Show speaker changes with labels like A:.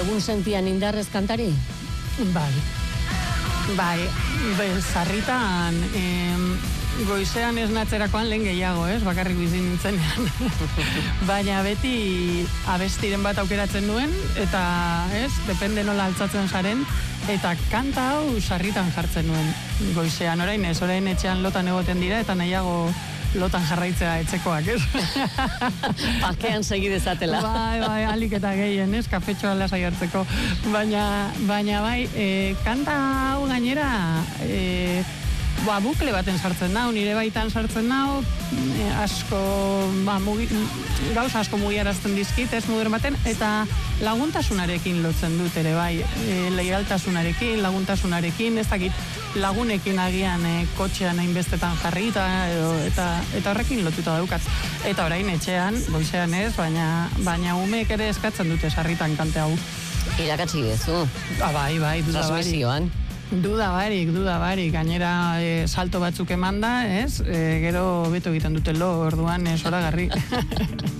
A: egun sentian indarrez kantari?
B: Bai, sarritan, goizean esnatzerakoan lehen gehiago, bakarrik bizi nintzenean. Baina beti abestiren bat aukeratzen duen, eta depende nola altzatzen zaren, eta kanta hau sarritan jartzen nuen goizean. Orain etxean lotan egoten dira, eta nahiago lotan jarraitzea etxekoak,
A: Pakean segi dezatela.
B: Bai, alik eta gehien, kafetxoa lasai hartzeko. Baina bai, kanta hau gainera, bukle baten sartzen nau, nire baitan sartzen nau, gauza asko mugiarazten dizkit, mugiren baten, eta laguntasunarekin lotzen dut ere bai, leialtasunarekin, laguntasunarekin, ez dakit lagunekin agian kotxean hainbestetan jarri, eta horrekin lotuta daukat. Eta orain etxean, goizean baina umeek ere eskatzen dute sarritan kante hau.
A: Irakatsi dezu.
B: Bai,
A: transmisioan.
B: Duda barik, gainera salto batzuk emanda, gero beto egiten dutelo, orduan zoragarri.